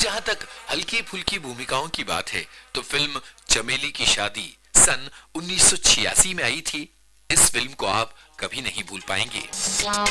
जहां तक हल्की फुल्की भूमिकाओं की बात है तो फिल्म चमेली की शादी सन 1986 में आई थी। इस फिल्म को आप कभी नहीं भूल पाएंगे।